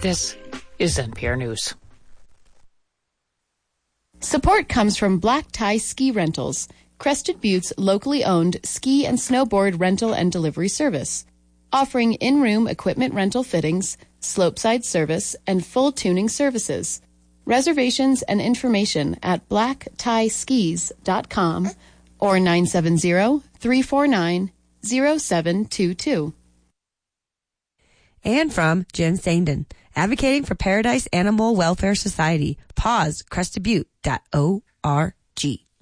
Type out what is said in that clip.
This is NPR News. Support comes from Black Tie Ski Rentals, Crested Butte's locally owned ski and snowboard rental and delivery service, offering in-room equipment rental fittings, slopeside service, and full tuning services. Reservations and information at blacktieskies.com or 970-349-0722. And from Jen Sandin, advocating for Paradise Animal Welfare Society. Pause, crestedbutte.org.